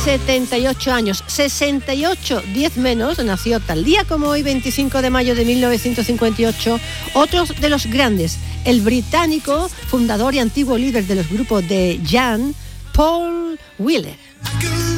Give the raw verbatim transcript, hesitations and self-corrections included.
setenta y ocho años, sesenta y ocho, diez menos, nació tal día como hoy, veinticinco de mayo de mil novecientos cincuenta y ocho, otro de los grandes, el británico, fundador y antiguo líder de los grupos de Jan, Paul Weller.